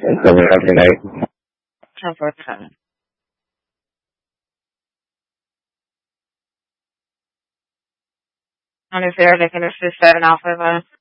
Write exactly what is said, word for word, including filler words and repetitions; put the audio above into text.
Until every night. ten four ten. And if they're looking at seven alpha,